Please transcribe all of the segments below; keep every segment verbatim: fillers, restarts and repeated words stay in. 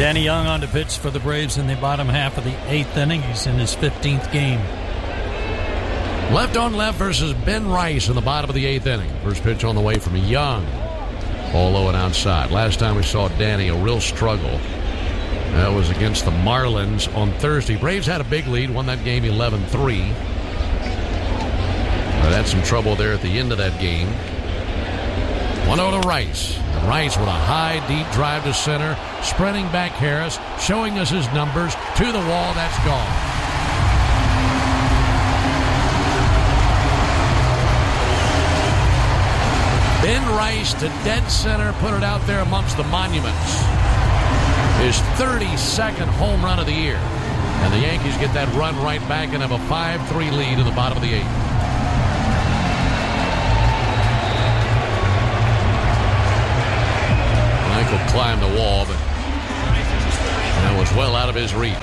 Danny Young on to pitch for the Braves in the bottom half of the eighth inning. He's in his fifteenth game. Left on left versus Ben Rice in the bottom of the eighth inning. First pitch on the way from Young. Ball low and outside. Last time we saw Danny, a real struggle. That was against the Marlins on Thursday. Braves had a big lead, won that game eleven three. But had some trouble there at the end of that game. one oh to Rice. And Rice with a high, deep drive to center. Spreading back Harris, showing us his numbers. To the wall, that's gone. Ben Rice to dead center, put it out there amongst the monuments. His thirty-second home run of the year. And the Yankees get that run right back and have a five three lead in the bottom of the eighth. Michael climbed the wall, but that was well out of his reach.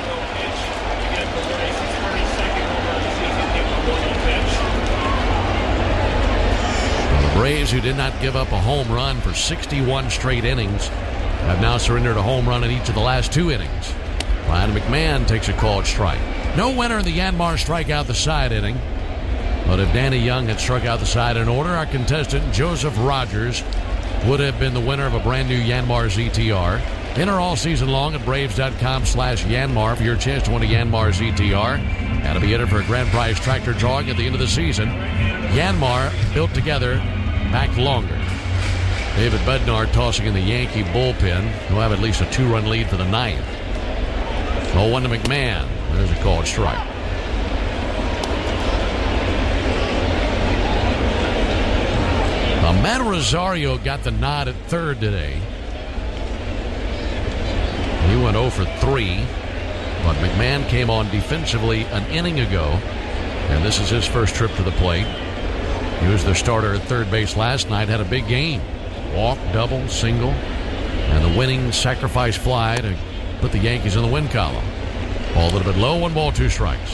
The Braves, who did not give up a home run for sixty-one straight innings, have now surrendered a home run in each of the last two innings. Ryan McMahon takes a called strike. No winner in the Yanmar strikeout the side inning. But if Danny Young had struck out the side in order, our contestant Joseph Rogers would have been the winner of a brand new Yanmar Z T R. Enter all season long at Braves.com slash Yanmar for your chance to win a Yanmar Z T R. And to be entered for a grand prize tractor drawing at the end of the season. Yanmar, built together, back longer. David Bednar tossing in the Yankee bullpen, who'll have at least a two-run lead for the ninth. oh one to McMahon. There's a called strike. Now, Matt Rosario got the nod at third today. He went oh for three, but McMahon came on defensively an inning ago, and this is his first trip to the plate. He was the starter at third base last night, had a big game. Walk, double, single, and the winning sacrifice fly to put the Yankees in the win column. Ball a little bit low, one ball, two strikes.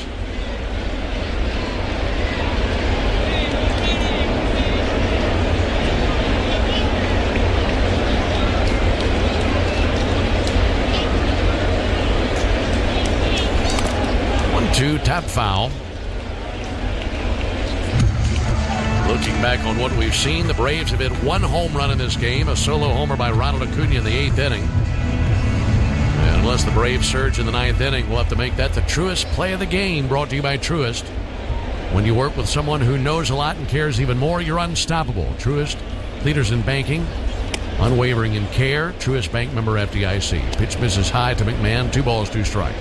one two, tap foul. Looking back on what we've seen, the Braves have hit one home run in this game, a solo homer by Ronald Acuna in the eighth inning. And unless the Braves surge in the ninth inning, we'll have to make that the Truist play of the game, brought to you by Truist. When you work with someone who knows a lot and cares even more, you're unstoppable. Truist, leaders in banking, unwavering in care. Truist Bank, member F D I C. Pitch misses high to McMahon, two balls, two strikes.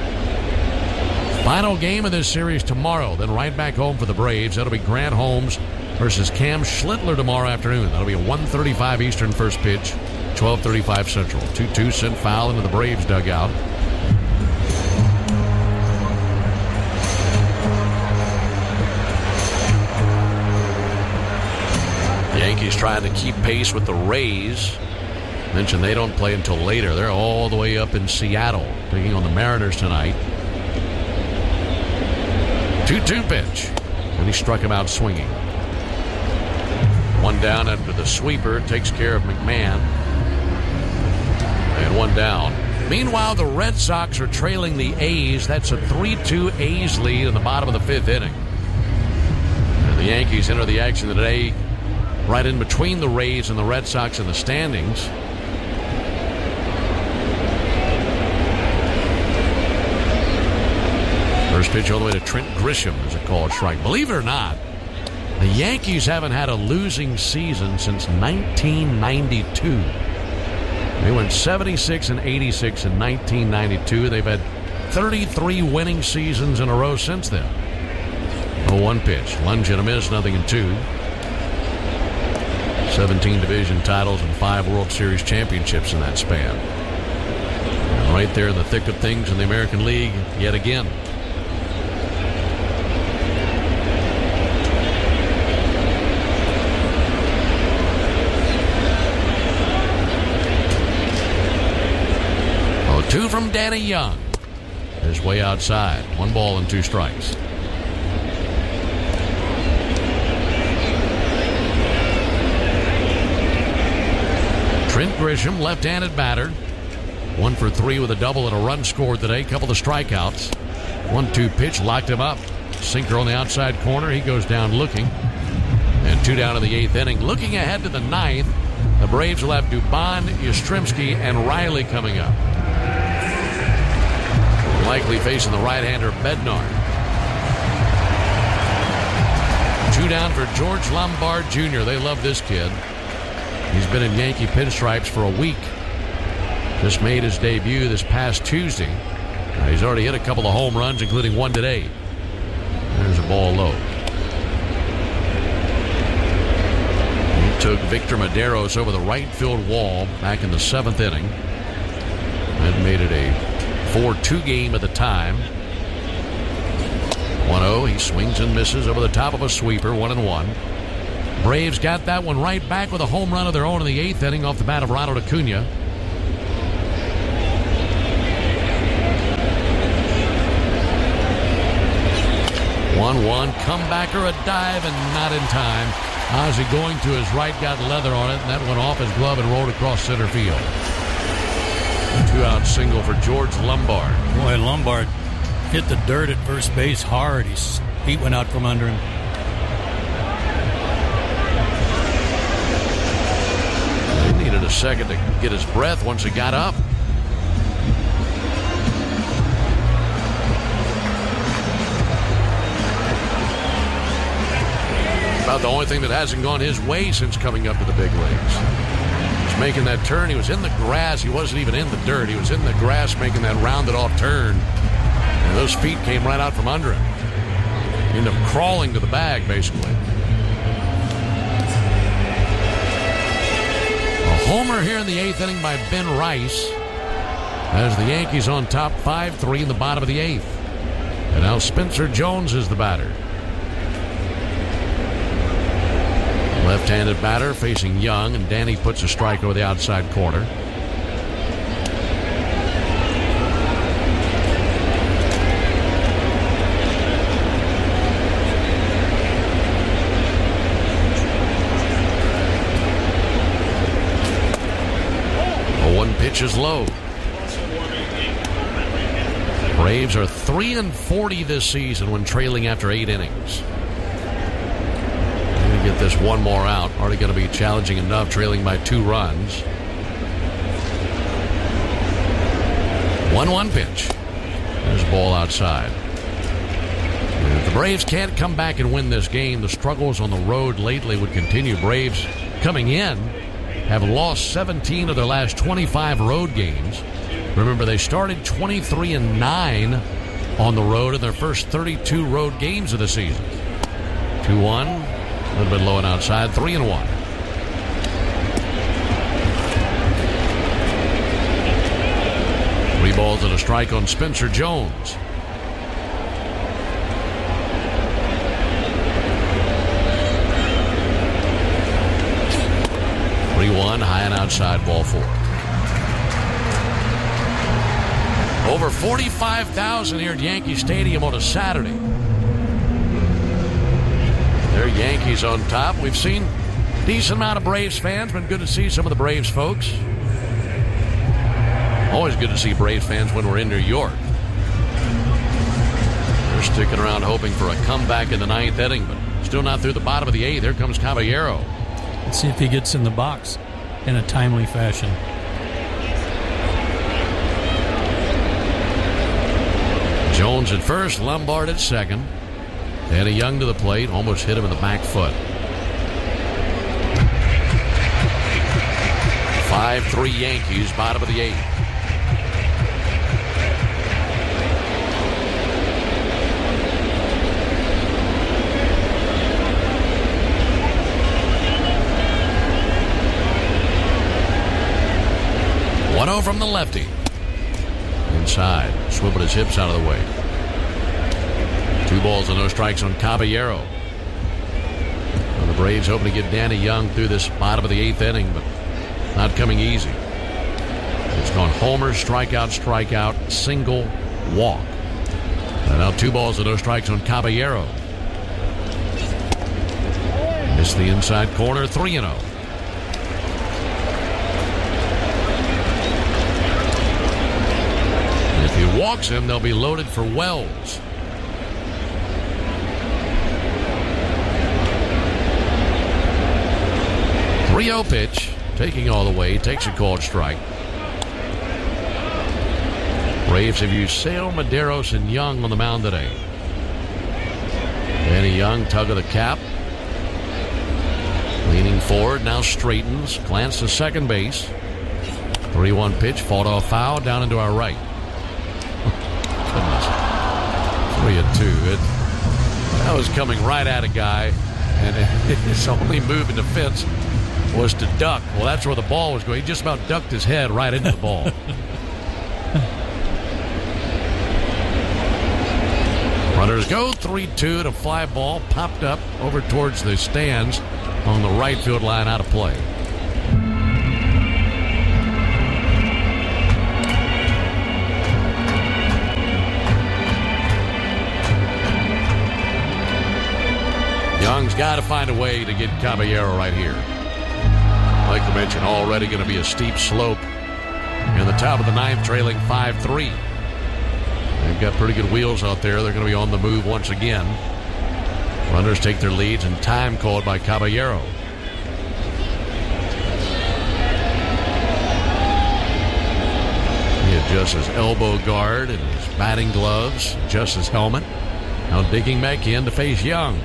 Final game of this series tomorrow, then right back home for the Braves. That'll be Grant Holmes versus Cam Schlittler tomorrow afternoon. That'll be a one thirty-five Eastern first pitch, twelve thirty-five Central. two two sent foul into the Braves dugout. The Yankees trying to keep pace with the Rays. Mentioned they don't play until later. They're all the way up in Seattle, taking on the Mariners tonight. two two pitch, and he struck him out swinging. One down after the sweeper takes care of McMahon. And one down. Meanwhile, the Red Sox are trailing the A's. That's a three two A's lead in the bottom of the fifth inning. And the Yankees enter the action today right in between the Rays and the Red Sox in the standings. First pitch all the way to Trent Grisham is a called strike. Believe it or not, the Yankees haven't had a losing season since nineteen ninety-two. They went seventy-six and eighty-six in nineteen ninety-two. They've had thirty-three winning seasons in a row since then. oh one pitch. Lunge and a miss, nothing in two. seventeen division titles and five World Series championships in that span. And right there in the thick of things in the American League yet again. Two from Danny Young. Is way outside. One ball and two strikes. Trent Grisham, left-handed batter. One for three with a double and a run scored today. Couple of strikeouts. one two pitch locked him up. Sinker on the outside corner. He goes down looking. And two down in the eighth inning. Looking ahead to the ninth, the Braves will have Dubon, Yastrzemski, and Riley coming up. Likely facing the right-hander Bednar. Two down for George Lombard Junior They love this kid. He's been in Yankee pinstripes for a week. Just made his debut this past Tuesday. Uh, he's already hit a couple of home runs, including one today. There's a ball low. He took Victor Medeiros over the right field wall back in the seventh inning. And made it a four two game at the time. one oh. He swings and misses over the top of a sweeper. one and one. Braves got that one right back with a home run of their own in the eighth inning off the bat of Ronald Acuna. one one. Comeback or a dive, and not in time. Ozzie going to his right, got leather on it, and that went off his glove and rolled across center field. Two-out single for George Lombard. Boy, Lombard hit the dirt at first base hard. His feet went out from under him. He needed a second to get his breath once he got up. About the only thing that hasn't gone his way since coming up to the big leagues. He's making that turn. He was in the grass. He wasn't even in the dirt. He was in the grass making that rounded off turn. And those feet came right out from under him. He ended up crawling to the bag, basically. A homer here in the eighth inning by Ben Rice. As the Yankees on top five three in the bottom of the eighth. And now Spencer Jones is the batter. Left-handed batter facing Young, and Danny puts a strike over the outside corner. A one pitch is low. Braves are three and forty this season when trailing after eight innings. Get this one more out. Already going to be challenging enough, trailing by two runs. one one pitch. There's a ball outside. If the Braves can't come back and win this game, the struggles on the road lately would continue. Braves coming in have lost seventeen of their last twenty-five road games. Remember, they started twenty-three and nine on the road in their first thirty-two road games of the season. two one. A little bit low and outside. Three and one. Three balls and a strike on Spencer Jones. three one. High and outside, ball four. Over forty-five thousand here at Yankee Stadium on a Saturday. They're Yankees on top. We've seen a decent amount of Braves fans. Been good to see some of the Braves folks. Always good to see Braves fans when we're in New York. They're sticking around hoping for a comeback in the ninth inning, but still not through the bottom of the eighth. Here comes Caballero. Let's see if he gets in the box in a timely fashion. Jones at first, Lombard at second. Danny Young to the plate, almost hit him in the back foot. five three Yankees, bottom of the eighth. one oh from the lefty. Inside, swivel his hips out of the way. Two balls and no strikes on Caballero. Well, the Braves hoping to get Danny Young through this bottom of the eighth inning, but not coming easy. It's gone homer, strikeout, strikeout, single, walk. And now two balls and no strikes on Caballero. Missed the inside corner, three and oh. walks him, they'll be loaded for Wells. three oh pitch, taking all the way, takes a called strike. Braves have used Sale, Medeiros, and Young on the mound today. Danny Young, tug of the cap. Leaning forward, now straightens, glance to second base. three one pitch, fought off foul, down into our right. Goodness. three and two. It, that was coming right at a guy, and his only move in defense was to duck. Well, that's where the ball was going. He just about ducked his head right into the ball. Runners go, three two, to fly ball popped up over towards the stands on the right field line, out of play. Young's got to find a way to get Caballero right here. Like I mentioned, already going to be a steep slope in the top of the ninth, trailing five three. They've got pretty good wheels out there. They're going to be on the move once again. Runners take their leads, and time called by Caballero. He adjusts his elbow guard and his batting gloves, adjusts his helmet. Now digging back in to face Young.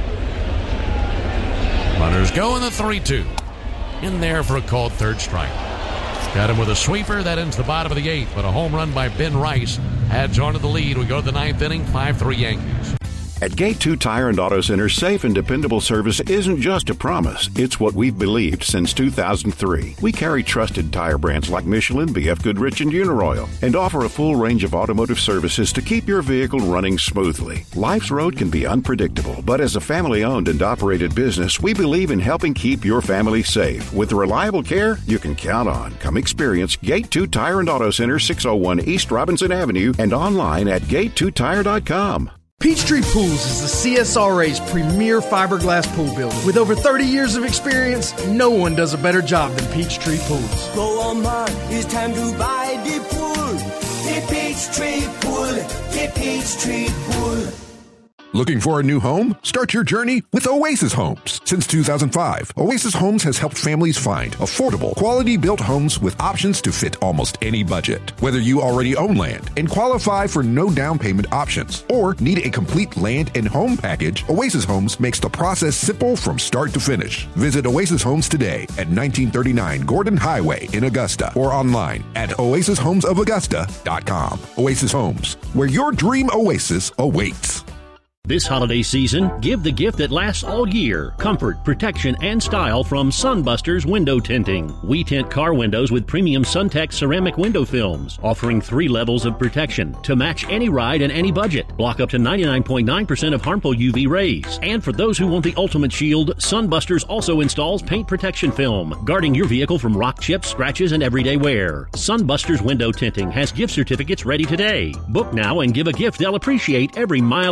Runners go in the three two. In there for a called third strike. Got him with a sweeper. That ends the bottom of the eighth, but a home run by Ben Rice adds on to the lead. We go to the ninth inning, five three Yankees. At Gate two Tire and Auto Center, safe and dependable service isn't just a promise. It's what we've believed since two thousand three. We carry trusted tire brands like Michelin, B F Goodrich, and Uniroyal, and offer a full range of automotive services to keep your vehicle running smoothly. Life's road can be unpredictable, but as a family-owned and operated business, we believe in helping keep your family safe. With the reliable care you can count on. Come experience Gate two Tire and Auto Center, six oh one East Robinson Avenue, and online at gate two tire dot com. Peachtree Pools is the C S R A's premier fiberglass pool builder. With over thirty years of experience, no one does a better job than Peachtree Pools. Go on, man, it's time to buy the pool. The Peachtree Pool, the Peachtree Pool. Looking for a new home? Start your journey with Oasis Homes. Since two thousand five, Oasis Homes has helped families find affordable, quality-built homes with options to fit almost any budget. Whether you already own land and qualify for no down payment options or need a complete land and home package, Oasis Homes makes the process simple from start to finish. Visit Oasis Homes today at nineteen thirty-nine Gordon Highway in Augusta or online at oasis homes of augusta dot com. Oasis Homes, where your dream oasis awaits. This holiday season, give the gift that lasts all year. Comfort, protection, and style from Sunbusters Window Tinting. We tint car windows with premium Suntex ceramic window films, offering three levels of protection to match any ride and any budget. Block up to ninety-nine point nine percent of harmful U V rays. And for those who want the ultimate shield, Sunbusters also installs paint protection film, guarding your vehicle from rock chips, scratches, and everyday wear. Sunbusters Window Tinting has gift certificates ready today. Book now and give a gift they'll appreciate every mile